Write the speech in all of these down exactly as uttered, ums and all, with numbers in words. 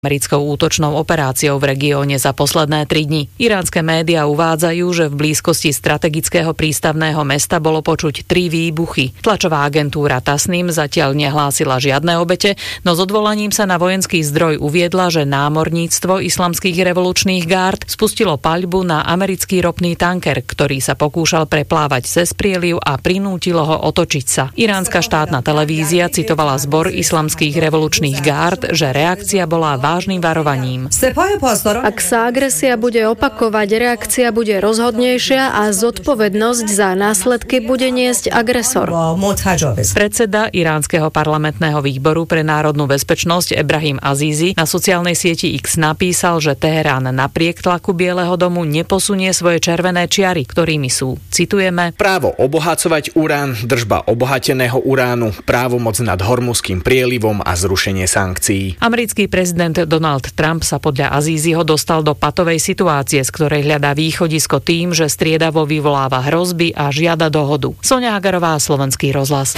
americkou útočnou operáciou v regióne za posledné tri dni. Iránske médiá uvádzajú, že v blízkosti strategického prístavného mesta bolo počuť tri výbuchy. Tlačová agentúra Tasnim zatiaľ nehlásila žiadne obete, no s odvolaním sa na vojenský zdroj uviedla, že námorníctvo islamských revolučných gárd spustilo paľbu na americký ropný tanker, ktorý sa pokúšal preplávať cez prieliv a prinútilo ho otočiť sa. Iránska štátna televízia citovala zbor islamských revolučných gárd, že reakcia bola vážnym varovaním. Ak sa agresia bude opakovať, reakcia bude rozhodnejšia a zodpovednosť za následky bude niesť agresor. Predseda iránskeho parlamentného výboru pre národnú bezpečnosť Ebrahim Azízi na sociálnej sieti X napísal, že Teherán napriek tlaku Bieleho domu neposunie svoje červené čiary, ktorými sú, citujeme, právo obohacovať urán, držba obohateného uránu, právomoc nad Hormuzským prielivom a zrušenie sankcií. Americký prezident Donald Trump sa podľa Azíziho dostal do patovej situácie, z ktorej hľadá východisko tým, že striedavo vyvoláva hrozby a žiada dohodu. Soňa Hagarová, Slovenský rozhlas.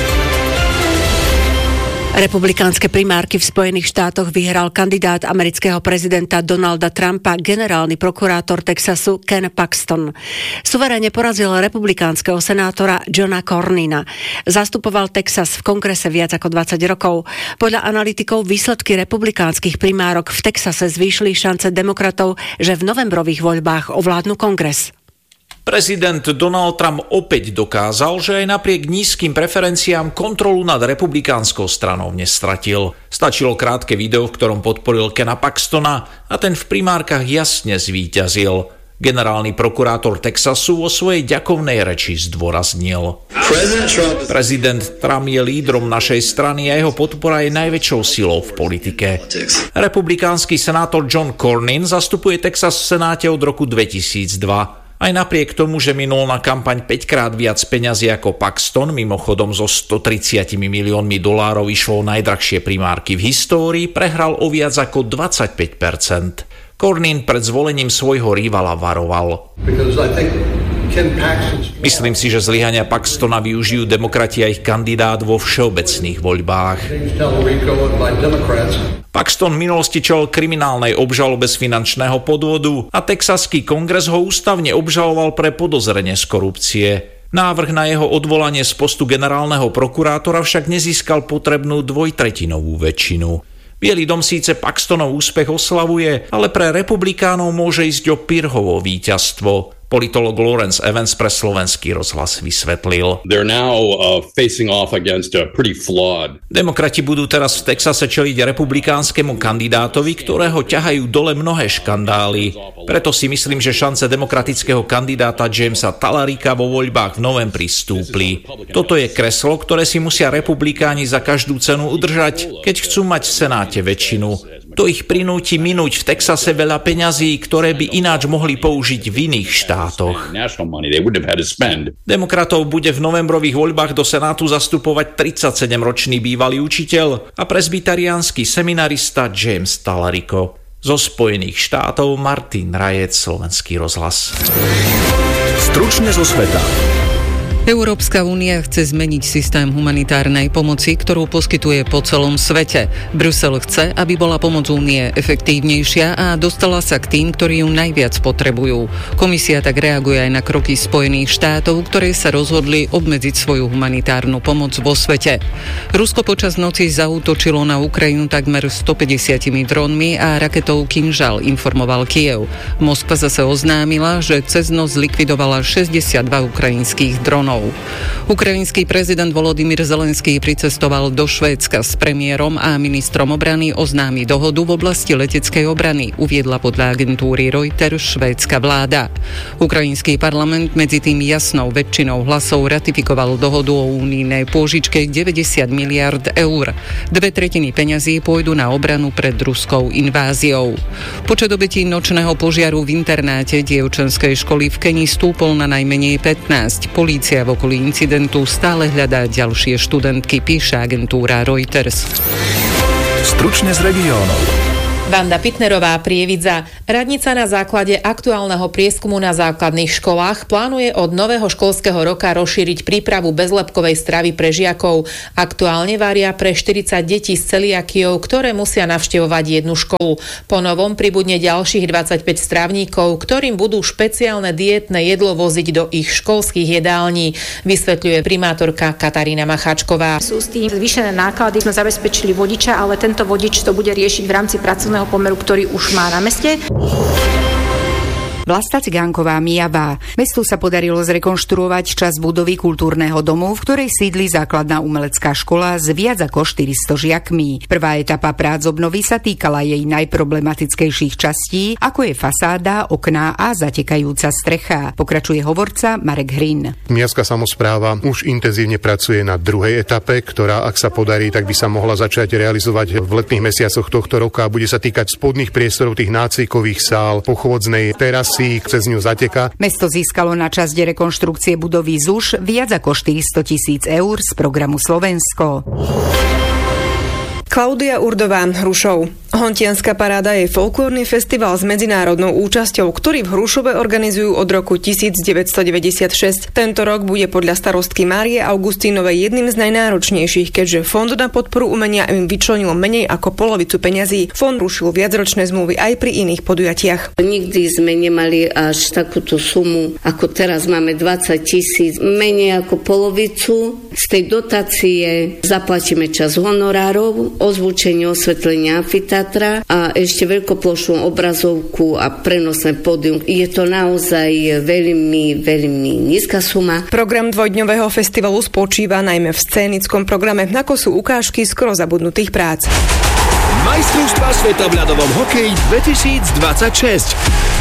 Republikánske primárky v Spojených štátoch vyhral kandidát amerického prezidenta Donalda Trumpa, generálny prokurátor Texasu Ken Paxton. Suverénne porazil republikánskeho senátora Johna Cornyna. Zastupoval Texas v kongrese viac ako dvadsať rokov. Podľa analytikov výsledky republikánskych primárok v Texase zvýšili šance demokratov, že v novembrových voľbách ovládnu kongres. Prezident Donald Trump opäť dokázal, že aj napriek nízkym preferenciám kontrolu nad republikánskou stranou nestratil. Stačilo krátke video, v ktorom podporil Kena Paxtona a ten v primárkach jasne zvíťazil. Generálny prokurátor Texasu vo svojej ďakovnej reči zdôraznil. Prezident Trump je lídrom našej strany a jeho podpora je najväčšou silou v politike. Republikánsky senátor John Cornyn zastupuje Texas v Senáte od roku dvetisícdva. Aj napriek tomu, že minul na kampaň päťkrát viac peňazí ako Paxton, mimochodom zo stotridsať miliónmi dolárov išlo najdrahšie primárky v histórii, prehral o viac ako dvadsaťpäť percent. Cornyn pred zvolením svojho rivala varoval. Myslím si, že zlyhania Paxtona využijú demokrati a ich kandidát vo všeobecných voľbách. Paxton v minulosti čelil kriminálnej obžalobe z finančného podvodu a texaský kongres ho ústavne obžaloval pre podozrenie z korupcie. Návrh na jeho odvolanie z postu generálneho prokurátora však nezískal potrebnú dvojtretinovú väčšinu. Bielý dom síce Paxtonov úspech oslavuje, ale pre republikánov môže ísť o Pyrrhovo víťazstvo. Politolog Lawrence Evans pre Slovenský rozhlas vysvetlil. Now, uh, flawed... Demokrati budú teraz v Texase čeliť republikánskemu kandidátovi, ktorého ťahajú dole mnohé škandály. Preto si myslím, že šance demokratického kandidáta Jamesa Tallarika vo voľbách v novembri stúpli. Toto je kreslo, ktoré si musia republikáni za každú cenu udržať, keď chcú mať v Senáte väčšinu. To ich prinúti minúť v Texase veľa peňazí, ktoré by ináč mohli použiť v iných štátoch. Demokratov bude v novembrových voľbách do Senátu zastupovať tridsaťsedemročný bývalý učiteľ a presbyteriánsky seminarista James Tallariko. Zo Spojených štátov Martin Rajec, Slovenský rozhlas. Stručne zo sveta. Európska únia chce zmeniť systém humanitárnej pomoci, ktorú poskytuje po celom svete. Brusel chce, aby bola pomoc únie efektívnejšia a dostala sa k tým, ktorí ju najviac potrebujú. Komisia tak reaguje aj na kroky Spojených štátov, ktoré sa rozhodli obmedziť svoju humanitárnu pomoc vo svete. Rusko počas noci zaútočilo na Ukrajinu takmer stopäťdesiatimi dronmi a raketou Kinžal, informoval Kyjev. Moskva zase oznámila, že cez noc zlikvidovala šesťdesiatdva ukrajinských dronov. Ukrajinský prezident Volodymyr Zelenský pricestoval do Švédska s premiérom a ministrom obrany oznámi dohodu v oblasti leteckej obrany, uviedla podľa agentúry Reuters švédska vláda. Ukrajinský parlament medzi tým jasnou väčšinou hlasov ratifikoval dohodu o únijnej pôžičke deväťdesiat miliárd eur. Dve tretiny peňazí pôjdu na obranu pred ruskou inváziou. Počet obetí nočného požiaru v internáte dievčenskej školy v Kenii stúpol na najmenej pätnásť. Polícia v okolí incidentu stále hľadá ďalšie študentky, píše agentúra Reuters. Stručne z regiónov. Vanda Pitnerová, Prievidza. Radnica na základe aktuálneho prieskumu na základných školách plánuje od nového školského roka rozšíriť prípravu bezlepkovej stravy pre žiakov. Aktuálne varia pre štyridsať detí s celiakiou, ktoré musia navštevovať jednu školu. Po novom pribudne ďalších dvadsaťpäť strávníkov, ktorým budú špeciálne diétne jedlo voziť do ich školských jedální, vysvetľuje primátorka Katarína Macháčková. Sú s tým zvýšené náklady, sme zabezpečili vodiča, ale tento vodič to bude riešiť v rámci pracovného pomeru, ktorý už má na meste. Vlasta Cigánková, Mijavá. Mestu sa podarilo zrekonštruovať časť budovy kultúrneho domu, v ktorej sídli základná umelecká škola s viac ako štyristo žiakmi. Prvá etapa prác obnovy sa týkala jej najproblematickejších častí, ako je fasáda, okná a zatekajúca strecha. Pokračuje hovorca Marek Hrin. Miastská samospráva už intenzívne pracuje na druhej etape, ktorá, ak sa podarí, tak by sa mohla začať realizovať v letných mesiacoch tohto roka. Bude sa týkať spodných priestorov tých nácvikových sál, pochôdznej terasy, cez ňu zateka. Mesto získalo na časť rekonštrukcie budovy ZUŠ viac ako štyristo tisíc eur z programu Slovensko. Klaudia Urdová, Hrušov. Hontianská paráda je folklórny festival s medzinárodnou účasťou, ktorý v Hrušove organizujú od roku devätnásťstodeväťdesiatšesť. Tento rok bude podľa starostky Márie Augustínovej jedným z najnáročnejších, keďže Fond na podporu umenia im vyčlenil menej ako polovicu peňazí. Fond rušil viacročné zmluvy aj pri iných podujatiach. Nikdy sme nemali až takúto sumu, ako teraz máme dvadsať tisíc, menej ako polovicu. Z tej dotácie zaplatíme čas honorárov, ozvučenie, osvetlenie amfiteátra a ešte veľkoplošnú obrazovku a prenosné pódium. Je to naozaj veľmi, veľmi nízka suma. Program dvojdňového festivalu spočíva najmä v scénickom programe, ako sú ukážky skoro zabudnutých prác. Majstrovstvá sveta v ľadovom hokeji dvetisícdvadsaťšesť.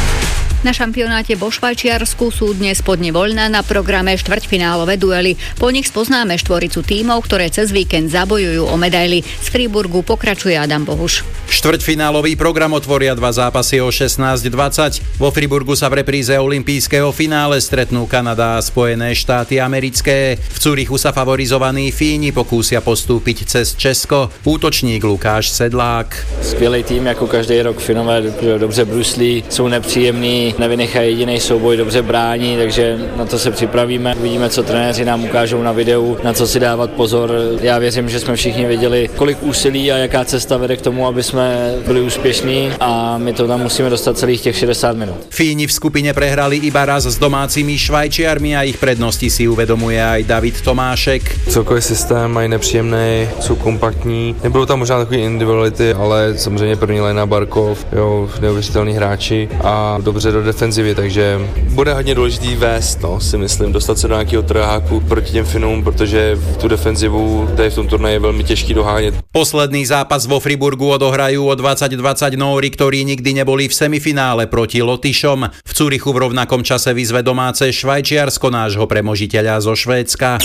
Na šampionáte vo Švajčiarsku sú dnes podne voľná na programe štvrťfinálové duely. Po nich spoznáme štvoricu tímov, ktoré cez víkend zabojujú o medaily. Z Friburgu pokračuje Adam Bohuš. Štvrťfinálový program otvoria dva zápasy o šestnásť dvadsať. Vo Friburgu sa v repríze olympijského finále stretnú Kanada a Spojené štáty americké. V Curychu sa favorizovaní Fíni pokúsia postúpiť cez Česko. Útočník Lukáš Sedlák. Skvělý tým, jako každý rok Finové dobře bruslí, jsou nepříjemní, nevynechají jediný souboj, dobře brání, takže na to se připravíme. Uvidíme, co trenéři nám ukážou na videu, na co si dávat pozor. Já věřím, že jsme všichni věděli, kolik úsilí a jaká cesta vede k tomu, aby jsme byli úspěšní a my to tam musíme dostat celých těch šedesát minut. Fíni v skupine prehrali iba raz s domácimi Švajčiarmi a ich prednosti si uvedomuje aj David Tomášek. Celkový systém mají nepříjemný, jsou kompaktní. Nebudou tam možná takové individuality, ale samozřejmě první lajna Barkov, jo, neuvěřitelní hráči a dobře do defenzivy, takže bude hodně důležitý vést, no, si myslím, dostat se do nějakého trháku proti těm Finům, protože tu defenzivu tady v tom turnaji je velmi těžký dohánět. Posledný zápas vo Friburgu odohrajú o dvadsať dvadsať Nóri, ktorí nikdy neboli v semifinále proti Lotyšom. V Curychu v rovnakom čase vyzve domáce Švajčiarsko nášho premožiteľa zo Švédska.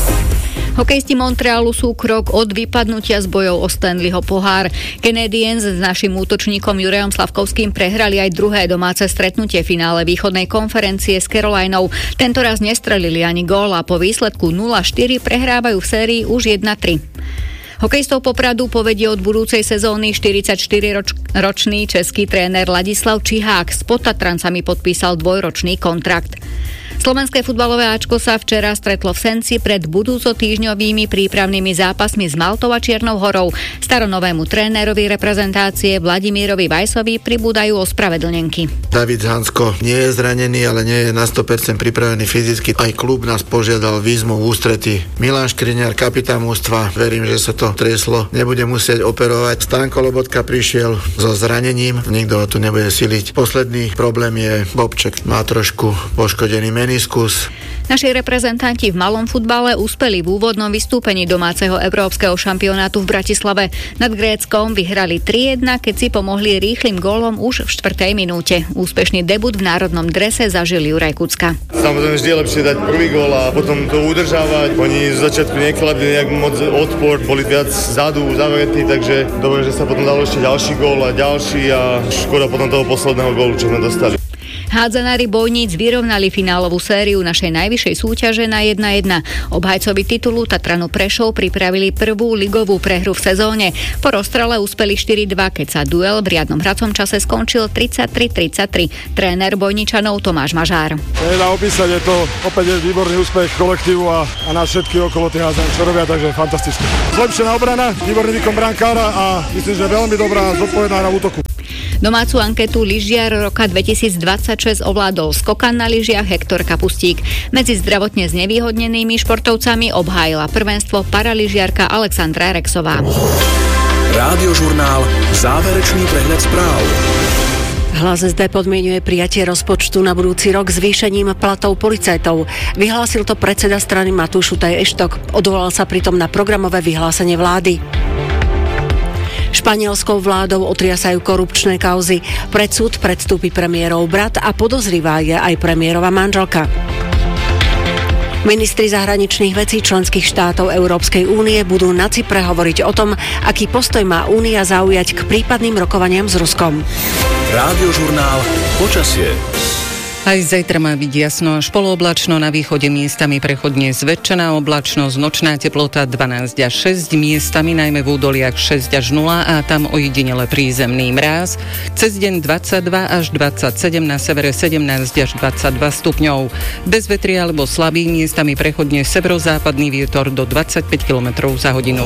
Hokejisti Montrealu sú krok od vypadnutia z bojov o Stanleyho pohár. Canadiens s našim útočníkom Jurajom Slavkovským prehrali aj druhé domáce stretnutie finále východnej konferencie s Carolinou. Tentoraz nestrelili ani gól a po výsledku nula štyri prehrávajú v sérii už jedna tri. Hokejistov Popradu povedie od budúcej sezóny štyridsaťštyriročný český tréner Ladislav Čihák. S Potatrancami podpísal dvojročný kontrakt. Slovenské futbalové áčko sa včera stretlo v Senci pred budúcotýždňovými prípravnými zápasmi s Maltou a Čiernou horou. Staronovému trénerovi reprezentácie Vladimírovi Vajsovi pribúdajú ospravedlnenky. David Hansko nie je zranený, ale nie je na sto percent pripravený fyzicky. Aj klub nás požiadal výzvu v ústrety. Milan Škriňar, kapitán mužstva, verím, že sa to trieslo, nebude musieť operovať. Stanko Lobotka prišiel so zranením, nikto ho tu nebude siliť. Posledný problém je Bobček, má trošku poškodený meniskus. Naši reprezentanti v malom futbale uspeli v úvodnom vystúpení domáceho európskeho šampionátu v Bratislave. Nad Gréckom vyhrali tri jedna, keď si pomohli rýchlym gólom už v štvrtej minúte. Úspešný debut v národnom drese zažil Juraj Kucka. Samozrejme vždy je lepšie dať prvý gól a potom to udržávať. Oni z začiatku nekladli nejak moc odpor, boli viac zadu, zavretí, takže dobre, že sa potom dalo ešte ďalší gól a ďalší a škoda potom toho posledného gólu, čo sme dostali. Hádzanári Bojníc vyrovnali finálovú sériu našej najvyššej súťaže na jedna jedna. Obhajcovi titulu Tatranu Prešov pripravili prvú ligovú prehru v sezóne. Po rozstrele uspeli štyri dva, keď sa duel v riadnom hracom čase skončil tridsaťtri tridsaťtri. Tréner Bojničanov Tomáš Mažár. Nedá opísať, je to opäť výborný úspech kolektívu a, a nás všetky okolo tých hádzaní, čo robia, takže fantastické. Zlepšená obrana, výborný výkon brankára a myslím, že veľmi dobrá zodpovedná hra v útoku. Domácu anketu lyžiar roka dvetisícdvadsaťšesť ovládol skokan na lyžiach Hektor Kapustík. Medzi zdravotne znevýhodnenými športovcami obhájila prvenstvo paralyžiarka Alexandra Rexová. Rádiožurnál, záverečný prehľad správ. Hlas es dé podmienuje prijatie rozpočtu na budúci rok zvýšením platov policajtov. Vyhlásil to predseda strany Matúš Šutaj Eštok. Odvolal sa pritom na programové vyhlásenie vlády. Španielskou vládou otriasajú korupčné kauzy. Pred súd predstúpi premiérov brat a podozrivá je aj premiérova manželka. Ministri zahraničných vecí členských štátov Európskej únie budú na Cypre hovoriť o tom, aký postoj má únia zaujať k prípadným rokovaniam s Ruskom. Rádiožurnál počasie. Aj zajtra má byť jasno až polooblačno, na východe miestami prechodne zväčšená oblačnosť, nočná teplota dvanásť až šesť, miestami najmä v údoliach šesť až nula a tam ojedinele prízemný mráz. Cez deň dvadsaťdva až dvadsaťsedem, na severe sedemnásť až dvadsaťdva stupňov. Bez vetria alebo slabý, miestami prechodne severozápadný vietor do dvadsaťpäť kilometrov za hodinu.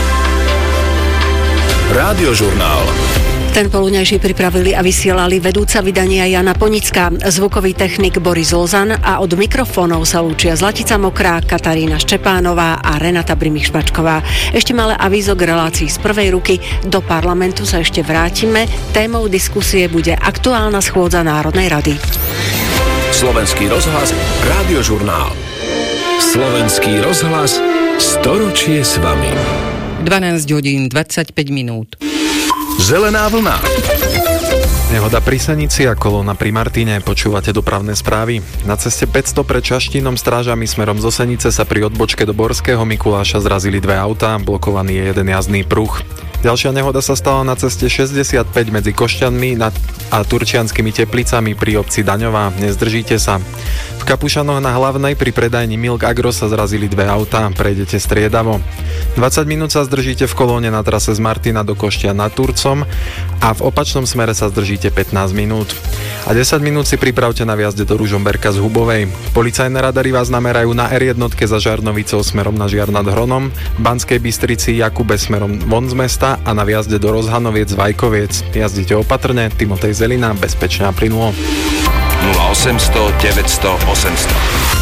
Rádiožurnál. Ten poludňajší pripravili a vysielali vedúca vydania Jana Ponická, zvukový technik Boris Lozan a od mikrofónov sa lúčia Zlatica Mokrá, Katarína Štepánová a Renata Brimich-Špačková. Ešte malé avízo k relácii z prvej ruky. Do parlamentu sa ešte vrátime. Témou diskusie bude aktuálna schôdza Národnej rady. Slovenský rozhlas, Rádiožurnál. Slovenský rozhlas, storočie s vami. dvanásť hodín dvadsaťpäť minút. Zelená vlna. Nehoda pri Senici a kolóna pri Martine. Počúvate dopravné správy. Na ceste päťsto pred Šaštínom strážami smerom zo Senice sa pri odbočke do Borského Mikuláša zrazili dve autá, blokovaný je jeden jazdný pruh. Ďalšia nehoda sa stala na ceste šesťdesiatpäť medzi Košťanmi a Turčianskými Teplicami pri obci Daňová. Nezdržíte sa. V Kapušanoch na Hlavnej pri predajni Milk Agro sa zrazili dve autá, prejdete striedavo. dvadsať minút sa zdržíte v kolóne na trase z Martina do Košťan nad Turcom a v opačnom smere sa zdržíte pätnásť minút. A desať minút si pripravte na viazde do Ružomberka z Hubovej. Policajné radary vás namerajú na er jedna za Žarnovicou smerom na Žiar nad Hronom, Banskej Bystrici Jakube smerom von z mesta a na viazde do Rozhanoviec Vajkoviec. Jazdite opatrne, Timotej Zelina, bezpečne a plynulo. nula osemsto deväťsto osemsto.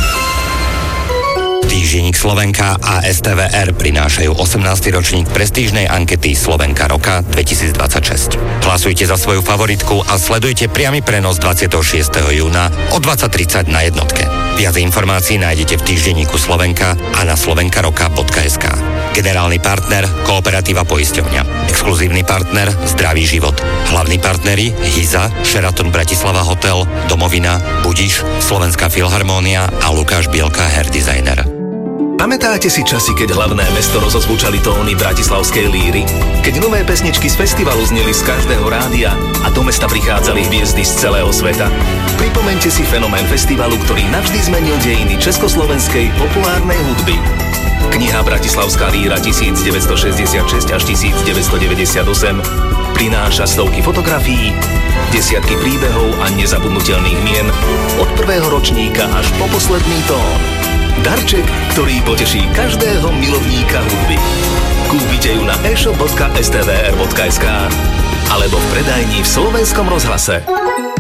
Týždenník Slovenka a es té vé er prinášajú osemnásty ročník prestížnej ankety Slovenka roka dvetisícdvadsaťšesť. Hlasujte za svoju favoritku a sledujte priamy prenos dvadsiateho šiesteho júna o dvadsať tridsať na jednotke. Viac informácií nájdete v týždenníku Slovenka a na slovenkaroka bodka es ká. Generálny partner Kooperatíva poisťovňa. Exkluzívny partner Zdravý život. Hlavní partneri Hiza, Sheraton Bratislava Hotel, Domovina, Budiš, Slovenská filharmónia a Lukáš Bielka Hair Designer. Pamätáte si časy, keď hlavné mesto rozozvučali tóny bratislavskej líry? Keď nové pesničky z festivalu zneli z každého rádia a do mesta prichádzali hviezdy z celého sveta? Pripomeňte si fenomén festivalu, ktorý navždy zmenil dejiny československej populárnej hudby. Kniha Bratislavská líra devätnásťstošesťdesiatšesť až devätnásťstodeväťdesiatosem prináša stovky fotografií, desiatky príbehov a nezabudnutelných mien od prvého ročníka až po posledný tón. Darček, ktorý poteší každého milovníka hudby. Kúpite ju na e shop bodka es té vé er bodka es ká alebo v predajni v Slovenskom rozhlase.